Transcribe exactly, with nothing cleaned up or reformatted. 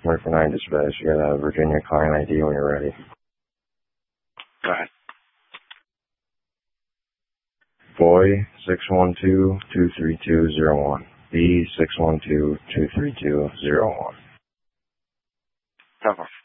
twenty-four nine dispatch. You got a Virginia client I D when you're ready. Go ahead. Boy six one two, two three two zero one. B six one two, two three two zero one. Cover.